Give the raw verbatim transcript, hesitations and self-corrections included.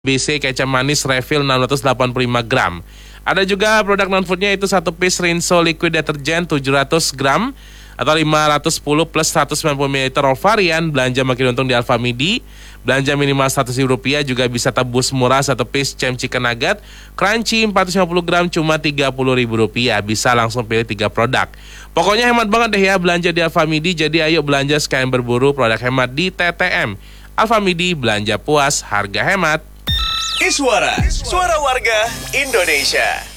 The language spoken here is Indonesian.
B C kecap manis refill enam ratus delapan puluh lima gram. Ada juga produk non-foodnya itu satu piece Rinso liquid deterjen tujuh ratus gram atau lima ratus sepuluh plus seratus sembilan puluh mililiter all varian. Belanja makin untung di Alfamidi. Belanja minimal seratus ribu rupiah juga bisa tebus murah satu piece Cem Chicken Nugget Crunchy empat ratus lima puluh gram cuma tiga puluh ribu rupiah. Bisa langsung pilih tiga produk. Pokoknya hemat banget deh ya belanja di Alfamidi. Jadi ayo belanja sekalian berburu produk hemat di T T M. Alfamidi, belanja puas, harga hemat. Iswara, suara warga Indonesia.